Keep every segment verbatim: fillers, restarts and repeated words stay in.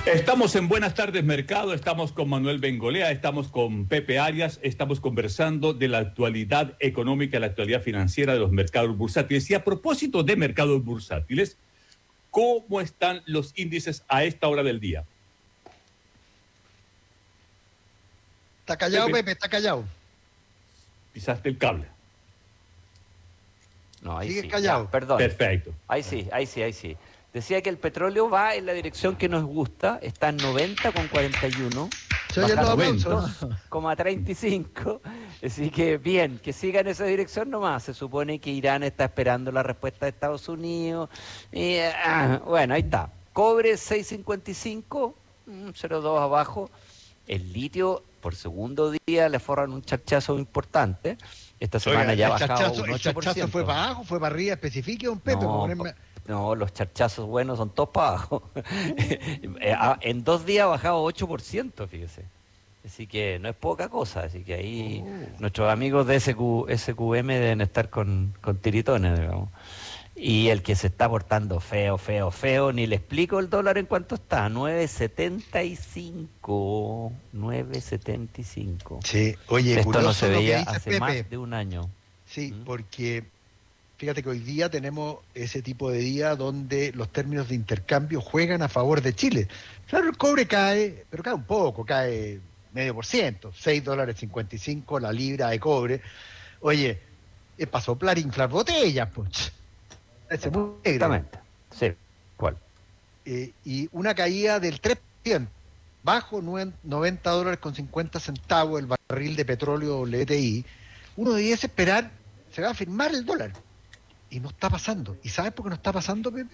Estamos en Buenas Tardes Mercado, estamos con Manuel Bengolea, estamos con Pepe Arias, estamos conversando de la actualidad económica, la actualidad financiera de los mercados bursátiles. Y a propósito de mercados bursátiles, ¿cómo están los índices a esta hora del día? Está callado, Pepe, Pepe está callado. Pisaste el cable. No, ahí Sigue sí, callado. ya, perdón. Perfecto. Ahí sí, ahí sí, ahí sí. Decía que el petróleo va en la dirección que nos gusta, está en noventa con cuarenta y uno, Se oye bajando el dos coma treinta y cinco, así que bien, que siga en esa dirección nomás. Se supone que Irán está esperando la respuesta de Estados Unidos. Y, ah, bueno, ahí está. Cobre seis cincuenta y cinco, cero coma dos abajo. El litio, por segundo día, le forran un charchazo importante. Esta semana Oiga, ya ha el bajado charchazo, un el ocho por ciento. charchazo fue para abajo, fue para arriba, especifique, don Pepe. No, ponerme... no, los charchazos buenos son todos para abajo. En dos días ha bajado ocho por ciento, fíjese. Así que no es poca cosa. Así que ahí oh. nuestros amigos de S Q, S Q M deben estar con, con tiritones, digamos. Y el que se está portando feo, feo, feo, ni le explico el dólar en cuánto está, nueve setenta y cinco, nueve setenta y cinco. Sí, oye, esto no se veía dice hace Pepe. más de un año. Sí, ¿Mm? porque fíjate que hoy día tenemos ese tipo de día donde los términos de intercambio juegan a favor de Chile. Claro, el cobre cae, pero cae un poco, cae medio por ciento, seis dólares cincuenta y cinco la libra de cobre. Oye, es para soplar e inflar botellas, pues. Exactamente. Sí, ¿cuál? Eh, y una caída del tres por ciento, bajo noventa dólares con cincuenta centavos el barril de petróleo W T I. Uno debiese esperar, se va a firmar el dólar. Y no está pasando. ¿Y sabes por qué no está pasando, Pepe?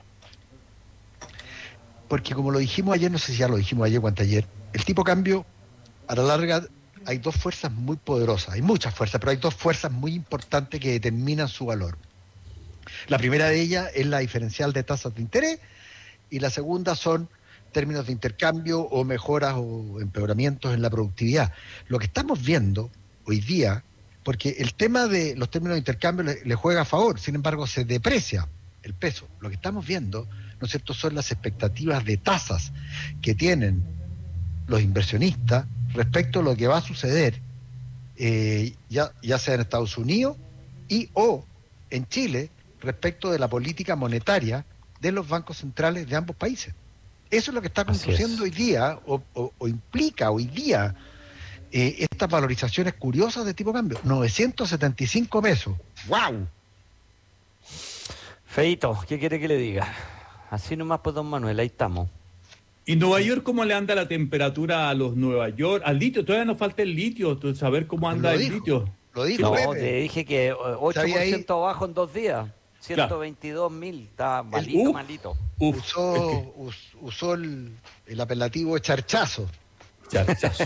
Porque como lo dijimos ayer, no sé si ya lo dijimos ayer o anteayer, el tipo cambio, a la larga, hay dos fuerzas muy poderosas. Hay muchas fuerzas, pero hay dos fuerzas muy importantes que determinan su valor. La primera de ellas es la diferencial de tasas de interés y la segunda son términos de intercambio o mejoras o empeoramientos en la productividad. Lo que estamos viendo hoy día, porque el tema de los términos de intercambio le, le juega a favor, sin embargo se deprecia el peso. Lo que estamos viendo, ¿no es cierto?, son las expectativas de tasas que tienen los inversionistas respecto a lo que va a suceder, eh, ya, ya sea en Estados Unidos y o en Chile, respecto de la política monetaria de los bancos centrales de ambos países. Eso es lo que está conduciendo hoy día, o, o, o implica hoy día, eh, estas valorizaciones curiosas de tipo cambio. novecientos setenta y cinco pesos. ¡Wow! Feito, ¿qué quiere que le diga? Así nomás, pues, don Manuel, ahí estamos. ¿Y Nueva York cómo le anda la temperatura a los Nueva York? Al litio, todavía nos falta el litio, saber cómo anda el dijo, litio. Lo dijo, no, Pepe. te dije que ocho por ciento abajo en dos días. ciento veintidós mil, está malito, el, uh, malito. Uf, usó es que... us, usó el, el apelativo charchazo. Charchazo.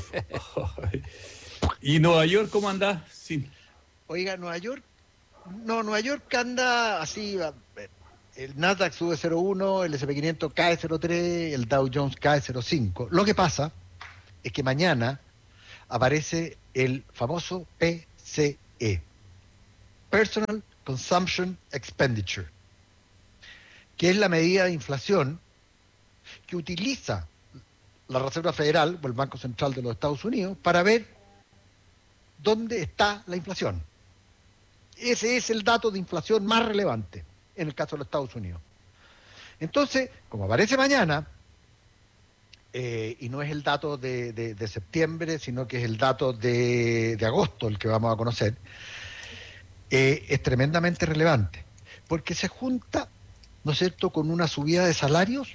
¿Y Nueva York cómo anda? Sí. Oiga, Nueva York, no, Nueva York anda así, el Nasdaq sube cero coma uno, el ese and pe quinientos cae cero coma tres, el Dow Jones cae cero coma cinco. Lo que pasa es que mañana aparece el famoso P C E, Personal Consumption Expenditure, que es la medida de inflación que utiliza la Reserva Federal o el Banco Central de los Estados Unidos para ver dónde está la inflación. Ese es el dato de inflación más relevante en el caso de los Estados Unidos. Entonces, como aparece mañana, eh, y no es el dato de, de, de septiembre, sino que es el dato de, de agosto el que vamos a conocer, Eh, es tremendamente relevante, porque se junta, ¿no es cierto?, con una subida de salarios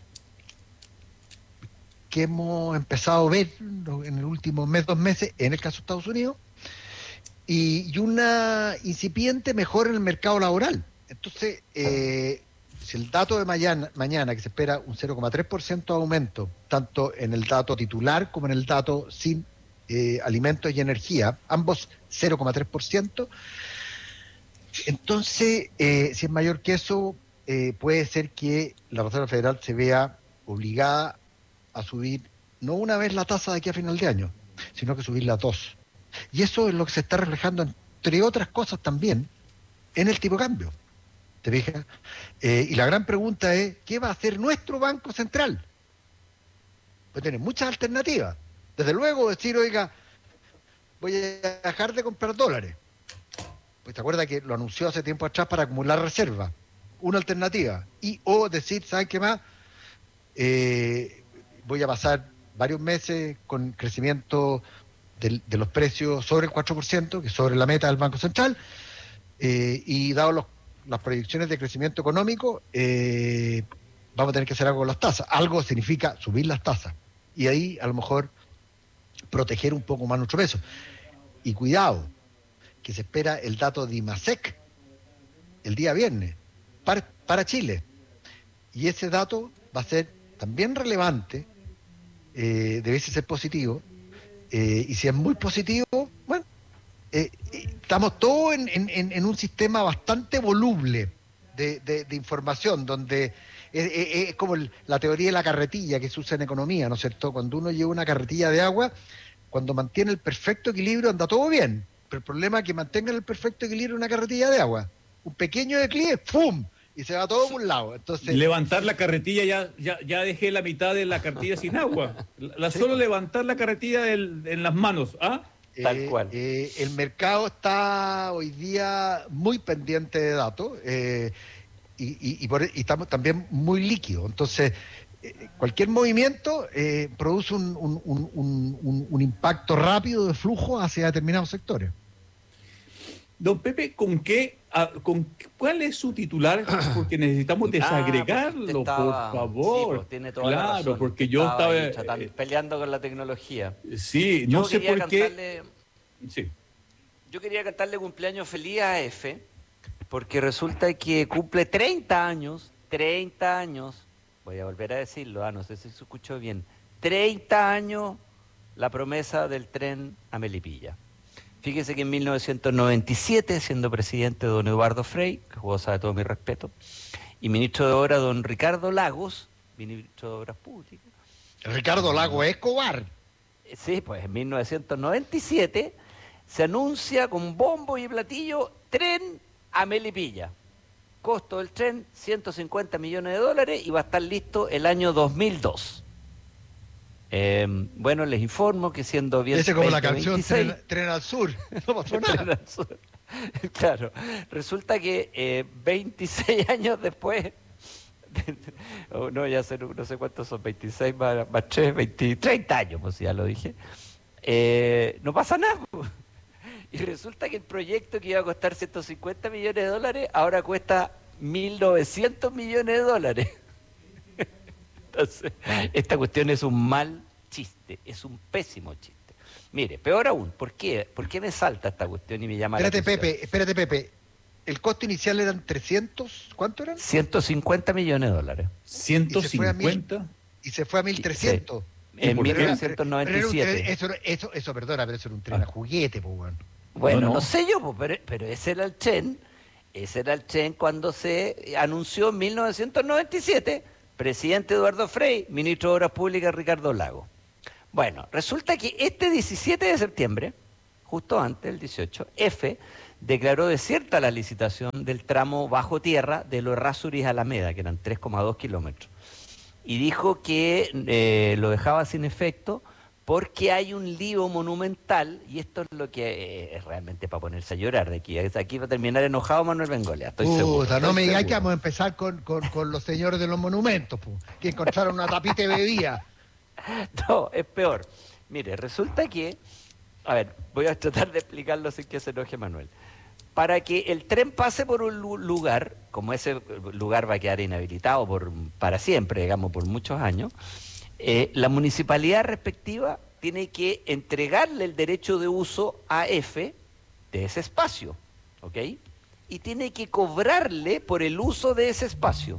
que hemos empezado a ver en el último mes, dos meses, en el caso de Estados Unidos, y, y una incipiente mejora en el mercado laboral. Entonces, eh, si el dato de mañana, mañana, que se espera un cero coma tres por ciento de aumento, tanto en el dato titular como en el dato sin eh, alimentos y energía, ambos cero coma tres por ciento, entonces, eh, si es mayor que eso, eh, puede ser que la Reserva Federal se vea obligada a subir no una vez la tasa de aquí a final de año, sino que subirla a dos. Y eso es lo que se está reflejando, entre otras cosas también, en el tipo de cambio. ¿Te fijas? Eh, y la gran pregunta es, ¿qué va a hacer nuestro Banco Central? puede tener muchas alternativas. Desde luego decir, oiga, voy a dejar de comprar dólares. Pues te acuerdas que lo anunció hace tiempo atrás para acumular reservas. Una alternativa. Y o decir, ¿saben qué más? Eh, voy a pasar varios meses con crecimiento de, de los precios sobre el cuatro por ciento, que es sobre la meta del Banco Central, eh, y dado los, las proyecciones de crecimiento económico, eh, vamos a tener que hacer algo con las tasas. Algo significa subir las tasas. Y ahí, a lo mejor, proteger un poco más nuestro peso. Y cuidado, que se espera el dato de IMASEC el día viernes para, para Chile. Y ese dato va a ser también relevante, eh, debe ser positivo, eh, y si es muy positivo, bueno, eh, eh, estamos todos en, en, en un sistema bastante voluble de, de, de información, donde es, es, es como el, la teoría de la carretilla que se usa en economía, ¿no es cierto? Cuando uno lleva una carretilla de agua, cuando mantiene el perfecto equilibrio anda todo bien, pero el problema es que mantenga el perfecto equilibrio una carretilla de agua. Un pequeño declive, ¡pum!, y se va todo por un lado. Entonces, levantar la carretilla, ya, ya, ya dejé la mitad de la carretilla sin agua. La, sí, solo levantar la carretilla del, en las manos, ¿ah? Tal eh, cual. Eh, el mercado está hoy día muy pendiente de datos, eh, y, y, y, por, y estamos también muy líquidos. Entonces, eh, cualquier movimiento eh, produce un, un, un, un, un impacto rápido de flujo hacia determinados sectores. Don Pepe, ¿con qué, a, con cuál es su titular? Porque necesitamos desagregarlo, ah, pues estaba, por favor. Sí, pues, tiene toda claro, la razón. porque yo estaba, estaba ahí tratando, eh, peleando con la tecnología. Sí, yo no sé por cantarle, qué. Sí. Yo quería cantarle cumpleaños feliz a F, porque resulta que cumple treinta años, treinta años, voy a volver a decirlo, ah, no sé si se escuchó bien, treinta años la promesa del tren a Melipilla. Fíjese que en mil novecientos noventa y siete, siendo presidente don Eduardo Frei, que goza de todo mi respeto, y ministro de Obras don Ricardo Lagos, ministro de Obras Públicas. Ricardo Lagos Escobar. Sí, pues en mil novecientos noventa y siete se anuncia con bombo y platillo tren a Melipilla. Costo del tren, ciento cincuenta millones de dólares, y va a estar listo el año dos mil dos. Eh, bueno, les informo que siendo bien... Ese como la canción veintiséis, Tren, Tren al Sur, no pasó nada. Claro, resulta que eh, veintiséis años después, oh, no, ya sé, no sé cuántos son, veintiséis más, más tres, veinte, treinta años, pues ya lo dije, eh, no pasa nada. Y resulta que el proyecto que iba a costar ciento cincuenta millones de dólares, ahora cuesta mil novecientos millones de dólares. Entonces, esta cuestión es un mal chiste, es un pésimo chiste. Mire, peor aún, ¿por qué? ¿Por qué me salta esta cuestión y me llama espérate, la atención? Pepe, espérate, Pepe. El costo inicial eran trescientos, ¿cuánto eran? ciento cincuenta millones de dólares. ciento cincuenta. Y se fue a mil trescientos. Sí, en por qué? mil novecientos noventa y siete. Eso, eso, eso, perdona, pero eso era un tren Ah. a juguete, pues, bueno. Bueno, No, no, no. sé yo, pues, pero, pero ese era el tren, ese era el tren cuando se anunció en mil novecientos noventa y siete, presidente Eduardo Frei, ministro de Obras Públicas Ricardo Lagos. Bueno, resulta que este diecisiete de septiembre, justo antes, el dieciocho, F declaró desierta la licitación del tramo bajo tierra de Los Errázuriz a Alameda, que eran tres coma dos kilómetros, y dijo que eh, lo dejaba sin efecto porque hay un lío monumental, y esto es lo que eh, es realmente para ponerse a llorar de aquí. Aquí va a terminar enojado Manuel Bengolea, estoy seguro. Puta, no estoy me digáis que seguro. vamos a empezar con, con, con los señores de los monumentos, pues, que encontraron una tapita de bebida. No, es peor. Mire, resulta que, a ver, voy a tratar de explicarlo sin que se enoje Manuel. Para que el tren pase por un lu- lugar, como ese lugar va a quedar inhabilitado por, para siempre, digamos, por muchos años, eh, la municipalidad respectiva tiene que entregarle el derecho de uso a F de ese espacio, ¿ok? Y tiene que cobrarle por el uso de ese espacio.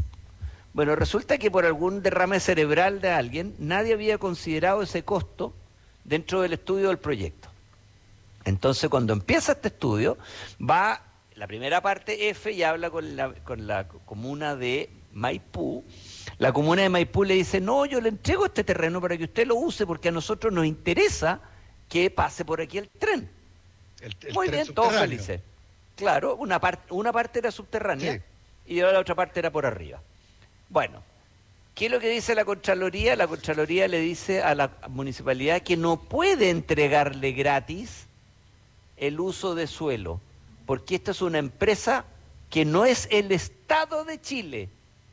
Bueno, resulta que por algún derrame cerebral de alguien, nadie había considerado ese costo dentro del estudio del proyecto. Entonces, cuando empieza este estudio, va la primera parte F y habla con la, con la comuna de Maipú. La comuna de Maipú le dice, no, yo le entrego este terreno para que usted lo use porque a nosotros nos interesa que pase por aquí el tren. El, el Muy tren bien, todos subterráneo. felices. Claro, una, part, una parte era subterránea Sí. y la otra parte era por arriba. Bueno, ¿Qué es lo que dice la Contraloría? La Contraloría le dice a la municipalidad que no puede entregarle gratis el uso de suelo, porque esta es una empresa que no es el Estado de Chile.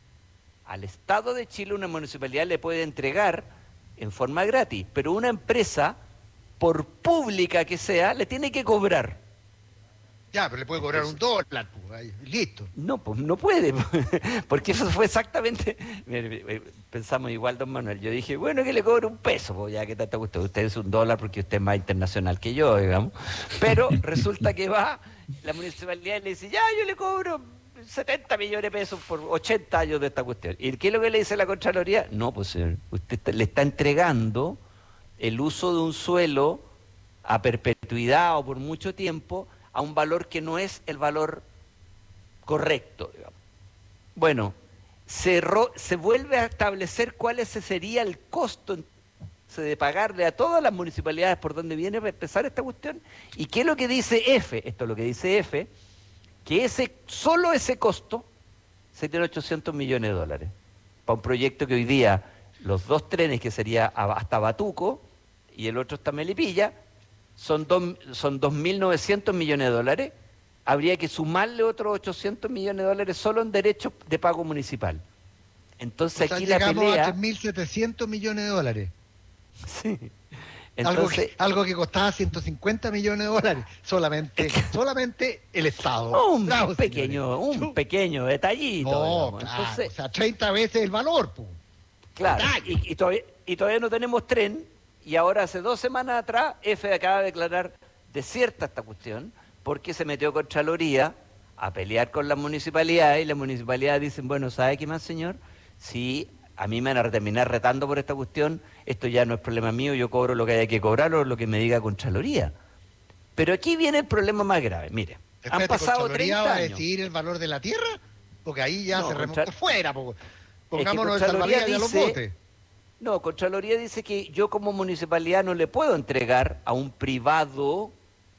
Al Estado de Chile una municipalidad le puede entregar en forma gratis, pero una empresa, por pública que sea, le tiene que cobrar. Ya, pero le puede cobrar un dólar, pues, ahí, listo. No, pues no puede, porque eso fue exactamente... Pensamos igual, don Manuel. Yo dije, bueno, que le cobre un peso, pues ya que tanta cuestión. Usted es un dólar porque usted es más internacional que yo, digamos. Pero resulta que va la municipalidad y le dice, ya, yo le cobro setenta millones de pesos por ochenta años de esta cuestión. ¿Y qué es lo que le dice la Contraloría? No, pues señor, usted está, le está entregando el uso de un suelo a perpetuidad o por mucho tiempo a un valor que no es el valor correcto, digamos. Bueno, se, ro- se vuelve a establecer cuál ese sería el costo de pagarle a todas las municipalidades por donde viene a empezar esta cuestión. ¿Y qué es lo que dice F? Esto es lo que dice F, que ese solo ese costo se tiene ochocientos millones de dólares para un proyecto que hoy día los dos trenes, que sería hasta Batuco y el otro hasta Melipilla, son dos, son dos mil novecientos millones de dólares. Habría que sumarle otros ochocientos millones de dólares solo en derechos de pago municipal. Entonces, o sea, aquí la llegamos pelea... a tres mil setecientos millones de dólares. Sí. Entonces, algo, que, algo que costaba ciento cincuenta millones de dólares. Solamente, solamente el Estado. Un Bravo, pequeño, señores. un pequeño detallito. No, digamos. claro, Entonces, o sea, treinta veces el valor, pues. claro, y, y, todavía, y todavía no tenemos tren, y ahora hace dos semanas atrás, F acaba de declarar desierta esta cuestión, porque se metió Contraloría a pelear con las municipalidades, y las municipalidades dicen, bueno, ¿sabe qué más, señor? Si a mí me van a terminar retando por esta cuestión, esto ya no es problema mío, yo cobro lo que haya que cobrar o lo que me diga Contraloría. Pero aquí viene el problema más grave, mire, Espérate, han pasado treinta va a años. decidir el valor de la tierra? Porque ahí ya No, se remonta Contra- fuera, po. Es que Pongámonos el Contraloría salvavidas y a los dice- botes. No, Contraloría dice que yo como municipalidad no le puedo entregar a un privado,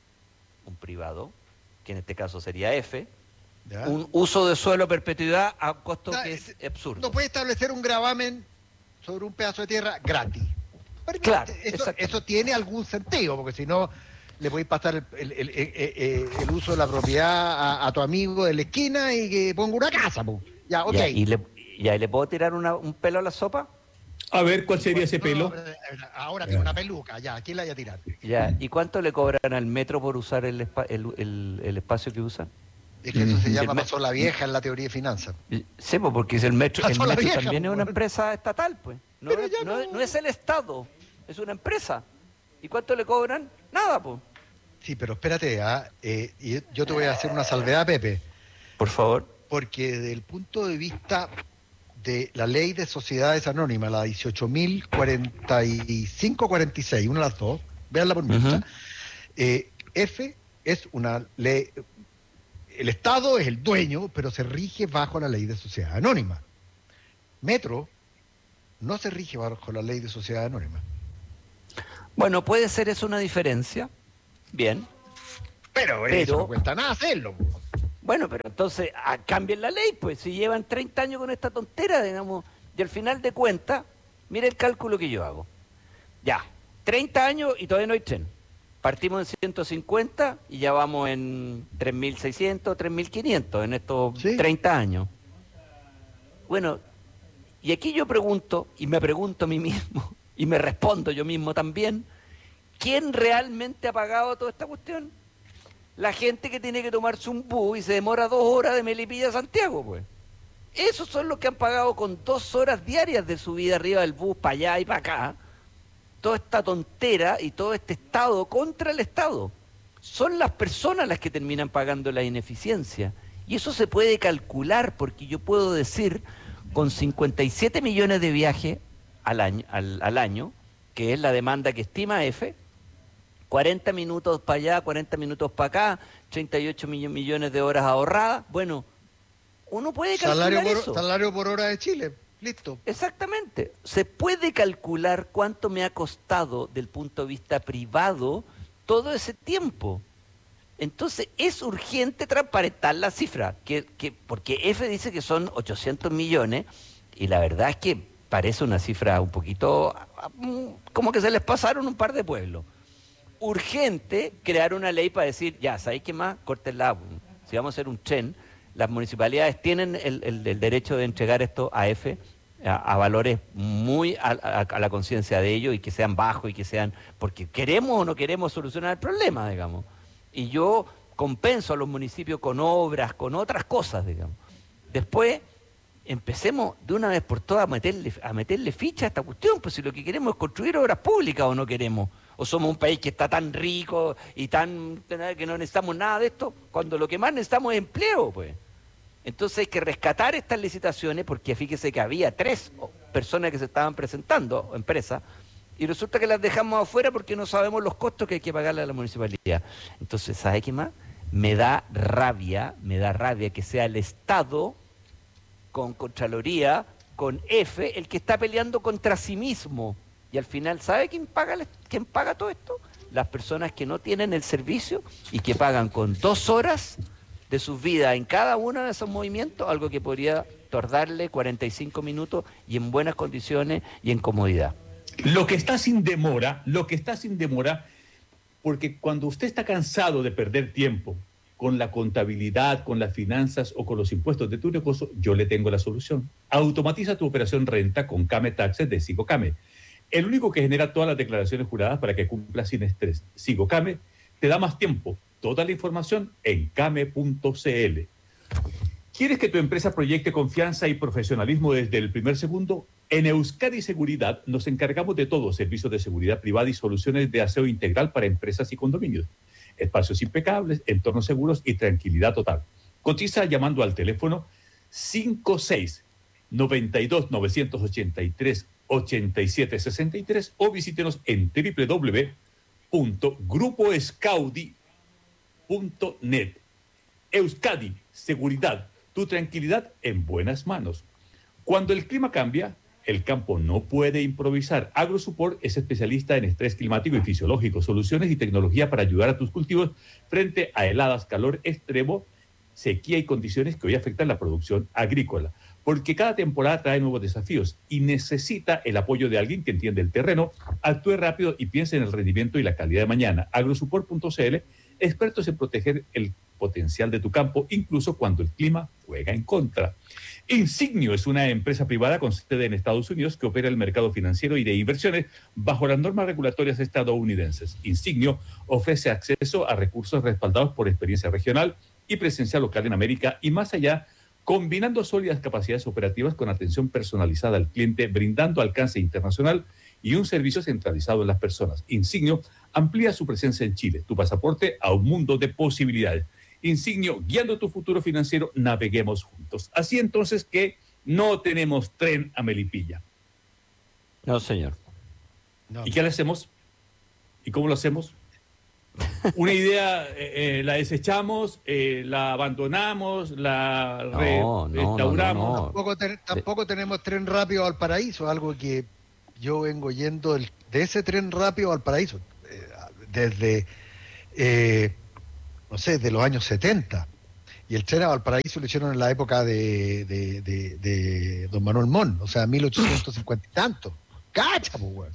un privado, que en este caso sería F, ¿Ya? un uso de suelo a perpetuidad a costo O sea, que es absurdo. No puede establecer un gravamen sobre un pedazo de tierra gratis. Permite- Claro, eso, exacto. eso tiene algún sentido, porque si no, le podéis pasar el, el- el- el- el- el uso de la propiedad a, a tu amigo de la esquina y que ponga una casa, po. Ya, ok. Ya, ¿y le, ya, ¿y le puedo tirar una- un pelo a la sopa? A ver, ¿cuál sería ese No, pelo? no, pero, eh, ahora tiene una peluca, ya, ¿quién la haya tirado? Ya, ¿y cuánto le cobran al metro por usar el, espa- el, el- el espacio que usan? Es que eso se Mm. llama El me- pasó la vieja en la teoría de finanzas. Sí, pues porque es el metro, el Pasó la metro vieja, también es pues, una bueno. empresa estatal, pues. No, Pero es, ya no no- es- no es el Estado, es una empresa. ¿Y cuánto le cobran? Nada, pues. Sí, pero espérate, ah, eh, y yo te voy a hacer una salvedad, Pepe, Por favor. porque desde el punto de vista de la ley de sociedades anónimas, la dieciocho mil cuarenta y cinco cuarenta y seis, una de las dos, véanla por mientras, Ujú. eh, F es una ley, el Estado es el dueño, pero se rige bajo la ley de sociedades anónimas. Metro no se rige bajo la ley de sociedades anónimas. Bueno, puede ser eso una diferencia. Bien. Pero, Pero- eso no cuesta nada hacerlo. po. Bueno, pero entonces ah, cambien la ley, pues. Si llevan treinta años con esta tontera, digamos, y al final de cuentas, mire el cálculo que yo hago. Ya, treinta años y todavía no hay tren. Partimos en ciento cincuenta y ya vamos en tres mil seiscientos, tres mil quinientos en estos Sí. treinta años. Bueno, y aquí yo pregunto, y me pregunto a mí mismo, y me respondo yo mismo también, ¿quién realmente ha pagado toda esta cuestión? La gente que tiene que tomarse un bus y se demora dos horas de Melipilla a Santiago, pues. Esos son los que han pagado con dos horas diarias de subida arriba del bus para allá y para acá. Toda esta tontera y todo este Estado contra el Estado. Son las personas las que terminan pagando la ineficiencia. Y eso se puede calcular porque yo puedo decir, con cincuenta y siete millones de viajes al año, al, al año, que es la demanda que estima F, cuarenta minutos para allá, cuarenta minutos para acá, treinta y ocho mill- millones de horas ahorradas. Bueno, uno puede calcular Salario eso. por, salario por hora de Chile, listo. Exactamente. Se puede calcular cuánto me ha costado del punto de vista privado todo ese tiempo. Entonces es urgente transparentar la cifra, que, que, porque F dice que son ochocientos millones y la verdad es que parece una cifra un poquito, como que se les pasaron un par de pueblos. Urgente crear una ley para decir, ya, ¿sabéis qué más? Córtenla. Si vamos a hacer un tren, las municipalidades tienen el, el, el derecho de entregar esto a F, a, a valores muy a, a, a la conciencia de ellos y que sean bajos y que sean, porque queremos o no queremos solucionar el problema, digamos. Y yo compenso a los municipios con obras, con otras cosas, digamos. Después, empecemos de una vez por todas a meterle, a meterle ficha a esta cuestión, pues si lo que queremos es construir obras públicas o no queremos. O somos un país que está tan rico y tan que no necesitamos nada de esto, cuando lo que más necesitamos es empleo, pues. Entonces hay que rescatar estas licitaciones, porque fíjese que había tres personas que se estaban presentando, empresas, y resulta que las dejamos afuera porque no sabemos los costos que hay que pagarle a la municipalidad. Entonces, ¿sabe qué más? Me da rabia, me da rabia que sea el Estado, con Contraloría, con F, el que está peleando contra sí mismo. Y al final, ¿sabe quién paga, quién paga todo esto? Las personas que no tienen el servicio y que pagan con dos horas de sus vidas en cada uno de esos movimientos, algo que podría tardarle cuarenta y cinco minutos y en buenas condiciones y en comodidad. Lo que está sin demora, lo que está sin demora, porque cuando usted está cansado de perder tiempo con la contabilidad, con las finanzas o con los impuestos de tu negocio, yo le tengo la solución. Automatiza tu operación renta con Came Taxes de SigoCame. El único que genera todas las declaraciones juradas para que cumpla sin estrés. SigoCame te da más tiempo. Toda la información en came punto cl. ¿Quieres que tu empresa proyecte confianza y profesionalismo desde el primer segundo? En Euskadi Seguridad nos encargamos de todo, servicios de seguridad privada y soluciones de aseo integral para empresas y condominios. Espacios impecables, entornos seguros y tranquilidad total. Cotiza llamando al teléfono cinco seis nueve dos nueve ocho tres ocho siete seis tres o visítenos en doble u doble u doble u punto grupo escaudi punto net. Euskadi Seguridad, tu tranquilidad en buenas manos. Cuando el clima cambia, el campo no puede improvisar. AgroSupport es especialista en estrés climático y fisiológico, soluciones y tecnología para ayudar a tus cultivos frente a heladas, calor extremo, sequía y condiciones que hoy afectan la producción agrícola. Porque cada temporada trae nuevos desafíos y necesita el apoyo de alguien que entiende el terreno, actúe rápido y piense en el rendimiento y la calidad de mañana. agrosupport punto cl, expertos en proteger el potencial de tu campo, incluso cuando el clima juega en contra. Insignio es una empresa privada con sede en Estados Unidos que opera el mercado financiero y de inversiones bajo las normas regulatorias estadounidenses. Insignio ofrece acceso a recursos respaldados por experiencia regional y presencia local en América y más allá, combinando sólidas capacidades operativas con atención personalizada al cliente, brindando alcance internacional y un servicio centralizado en las personas. Insignio amplía su presencia en Chile, tu pasaporte a un mundo de posibilidades. Insignio, guiando tu futuro financiero, naveguemos juntos. Así entonces que no tenemos tren a Melipilla. No, señor. No. ¿Y qué le hacemos? ¿Y cómo lo hacemos? Una idea eh, eh, la desechamos, eh, la abandonamos, la no, re- restauramos. No, no, no. Tampoco, te, tampoco tenemos tren rápido al paraíso, algo que yo vengo yendo el, de ese tren rápido al paraíso eh, desde, eh, no sé, de los años setenta. Y el tren a Valparaíso lo hicieron en la época de, de, de, de don Manuel Montt, o sea, mil ochocientos cincuenta y tanto. ¡Cacha, pues, güey!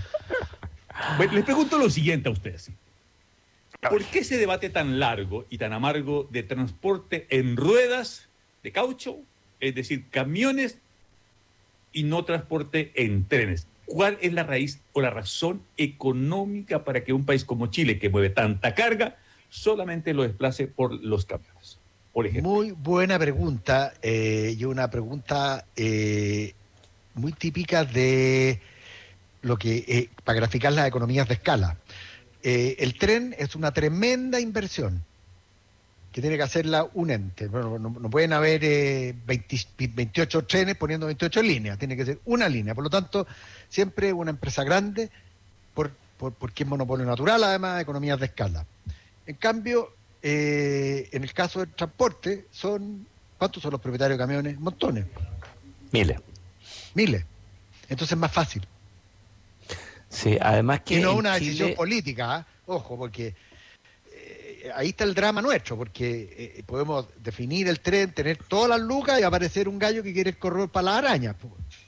Bueno, les pregunto lo siguiente a ustedes. ¿Por qué ese debate tan largo y tan amargo de transporte en ruedas de caucho, es decir, camiones, y no transporte en trenes? ¿Cuál es la raíz o la razón económica para que un país como Chile, que mueve tanta carga, solamente lo desplace por los camiones, por ejemplo? Muy buena pregunta, eh, y una pregunta eh, muy típica de lo que, eh, para graficar las economías de escala. Eh, el tren es una tremenda inversión que tiene que hacerla un ente. Bueno, no, no pueden haber eh, veinte, veintiocho trenes poniendo veintiocho líneas, tiene que ser una línea. Por lo tanto, siempre una empresa grande, por, por, porque es monopolio natural, además, economías de escala. En cambio, eh, en el caso del transporte, son ¿cuántos son los propietarios de camiones? Montones. Miles. Miles. Entonces es más fácil. Sí, además que y no en una Chile... decisión política, ¿eh? Ojo, porque eh, ahí está el drama nuestro, porque eh, podemos definir el tren, tener todas las lucas y aparecer un gallo que quiere correr para la araña.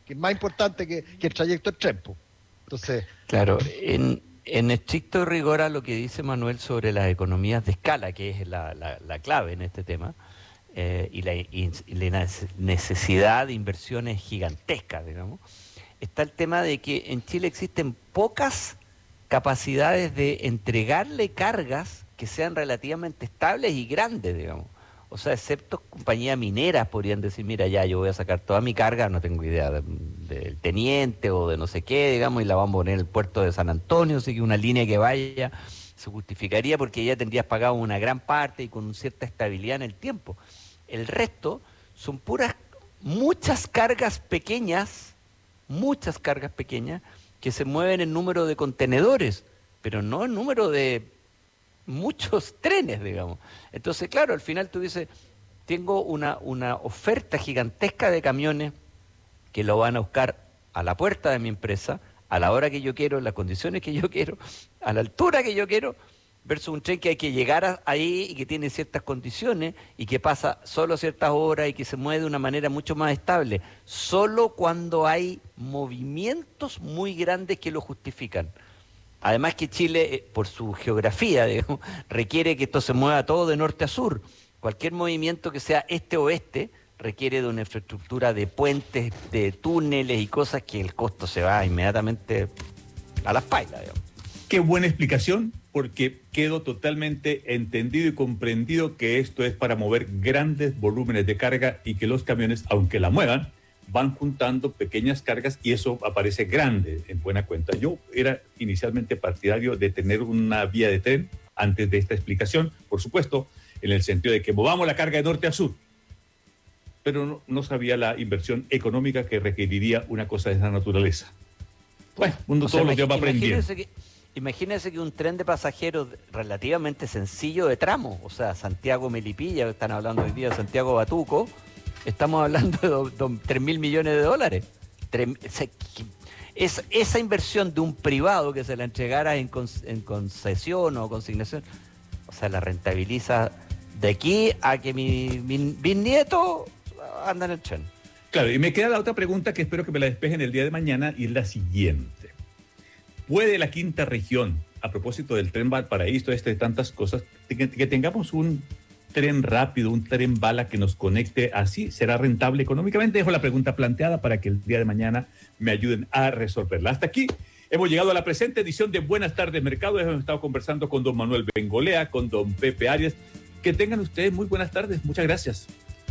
que es más importante que, que el trayecto del tren. Po. Entonces, claro, en, en estricto rigor a lo que dice Manuel sobre las economías de escala, que es la, la, la clave en este tema, eh, y, la, y, y la necesidad de inversiones gigantescas, digamos, está el tema de que en Chile existen pocas capacidades de entregarle cargas que sean relativamente estables y grandes, digamos. O sea, excepto compañías mineras podrían decir, mira, ya yo voy a sacar toda mi carga, no tengo idea, del de teniente o de no sé qué, digamos, y la vamos a poner en el puerto de San Antonio, así que una línea que vaya se justificaría porque ya tendrías pagado una gran parte y con cierta estabilidad en el tiempo. El resto son puras, muchas cargas pequeñas, muchas cargas pequeñas que se mueven en número de contenedores, pero no en número de muchos trenes, digamos. Entonces, claro, al final tú dices, tengo una, una oferta gigantesca de camiones que lo van a buscar a la puerta de mi empresa, a la hora que yo quiero, en las condiciones que yo quiero, a la altura que yo quiero, versus un tren que hay que llegar a, ahí y que tiene ciertas condiciones y que pasa solo ciertas horas y que se mueve de una manera mucho más estable, solo cuando hay movimientos muy grandes que lo justifican. Además que Chile, por su geografía, digamos, requiere que esto se mueva todo de norte a sur. Cualquier movimiento que sea este-oeste requiere de una infraestructura de puentes, de túneles y cosas que el costo se va inmediatamente a las pailas, digamos. Qué buena explicación, porque quedó totalmente entendido y comprendido que esto es para mover grandes volúmenes de carga y que los camiones, aunque la muevan, van juntando pequeñas cargas y eso aparece grande en buena cuenta. Yo era inicialmente partidario de tener una vía de tren antes de esta explicación, por supuesto, en el sentido de que movamos la carga de norte a sur, pero no, no sabía la inversión económica que requeriría una cosa de esa naturaleza. Bueno, uno todos los días va aprendiendo. Que, imagínense que un tren de pasajeros relativamente sencillo de tramo, o sea, Santiago-Melipilla, están hablando hoy día de Santiago-Batuco, estamos hablando de tres mil millones de dólares. Es, esa inversión de un privado que se la entregara en, con, en concesión o consignación, o sea, la rentabiliza de aquí a que mi, mi bisnieto anda en el tren. Claro, y me queda la otra pregunta que espero que me la despejen el día de mañana y es la siguiente. ¿Puede la quinta región, a propósito del tren Valparaíso, este de tantas cosas, que, que tengamos un tren rápido, un tren bala que nos conecte así? ¿Será rentable económicamente? Dejo la pregunta planteada para que el día de mañana me ayuden a resolverla. Hasta aquí hemos llegado a la presente edición de Buenas Tardes Mercado. Hemos estado conversando con don Manuel Bengolea, con don Pepe Arias. Que tengan ustedes muy buenas tardes. Muchas gracias.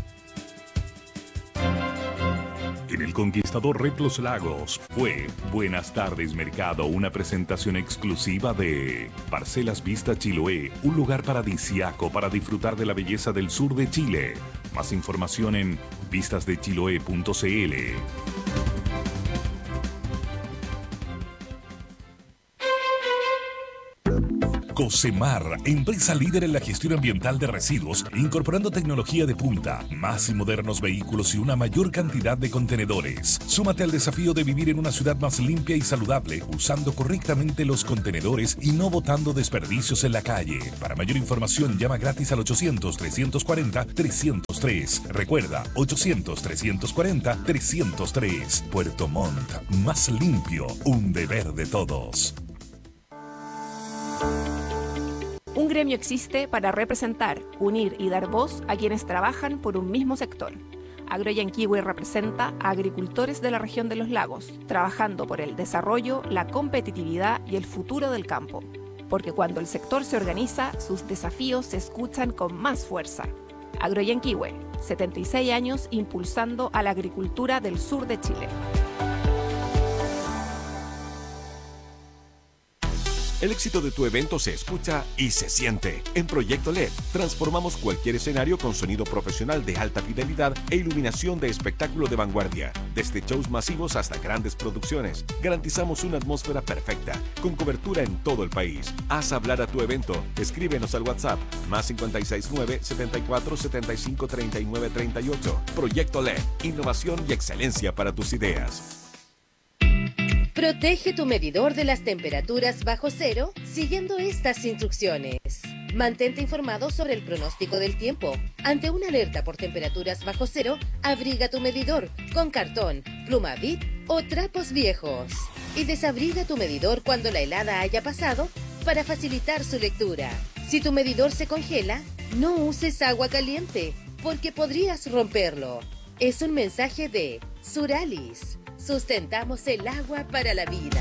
En el Conquistador Red Los Lagos fue Buenas Tardes Mercado, una presentación exclusiva de Parcelas Vista Chiloé, un lugar paradisíaco para disfrutar de la belleza del sur de Chile. Más información en vistas de chiloé punto c l. Cocemar, empresa líder en la gestión ambiental de residuos, incorporando tecnología de punta, más y modernos vehículos y una mayor cantidad de contenedores. Súmate al desafío de vivir en una ciudad más limpia y saludable, usando correctamente los contenedores y no botando desperdicios en la calle. Para mayor información, llama gratis al ochocientos, trescientos cuarenta, trescientos tres. Recuerda, ochocientos, trescientos cuarenta, trescientos tres. Puerto Montt, más limpio, un deber de todos. Un gremio existe para representar, unir y dar voz a quienes trabajan por un mismo sector. Agroyanquihue representa a agricultores de la región de los lagos, trabajando por el desarrollo, la competitividad y el futuro del campo. Porque cuando el sector se organiza, sus desafíos se escuchan con más fuerza. Agroyanquihue, setenta y seis años impulsando a la agricultura del sur de Chile. El éxito de tu evento se escucha y se siente. En Proyecto L E D, transformamos cualquier escenario con sonido profesional de alta fidelidad e iluminación de espectáculo de vanguardia. Desde shows masivos hasta grandes producciones, garantizamos una atmósfera perfecta, con cobertura en todo el país. Haz hablar a tu evento. Escríbenos al WhatsApp, más cinco seis nueve, setenta y cuatro, setenta y cinco, treinta y nueve, treinta y ocho. Proyecto L E D, innovación y excelencia para tus ideas. Protege tu medidor de las temperaturas bajo cero siguiendo estas instrucciones. Mantente informado sobre el pronóstico del tiempo. Ante una alerta por temperaturas bajo cero, abriga tu medidor con cartón, Plumavit o trapos viejos. Y desabriga tu medidor cuando la helada haya pasado para facilitar su lectura. Si tu medidor se congela, no uses agua caliente porque podrías romperlo. Es un mensaje de Suralis. Sustentamos el agua para la vida.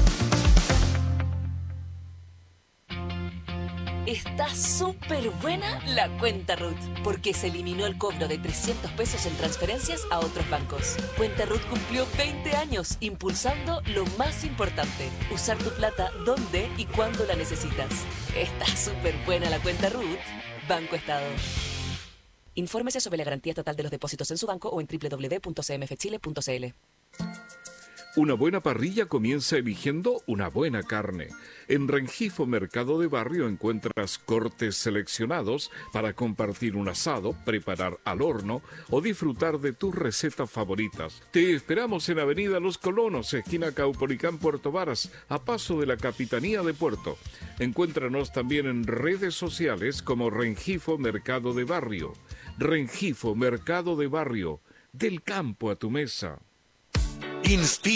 Está súper buena la cuenta Ruth, porque se eliminó el cobro de trescientos pesos en transferencias a otros bancos. Cuenta Ruth cumplió veinte años impulsando lo más importante, usar tu plata donde y cuando la necesitas. Está súper buena la cuenta Ruth. Banco Estado. Infórmese sobre la garantía estatal de los depósitos en su banco o en doble u doble u doble u punto c m f chile punto c l. Una buena parrilla comienza eligiendo una buena carne. En Rengifo Mercado de Barrio encuentras cortes seleccionados para compartir un asado, preparar al horno o disfrutar de tus recetas favoritas. Te esperamos en Avenida Los Colonos, esquina Caupolicán, Puerto Varas, a paso de la Capitanía de Puerto. Encuéntranos también en redes sociales como Rengifo Mercado de Barrio. Rengifo Mercado de Barrio, del campo a tu mesa. Inspira.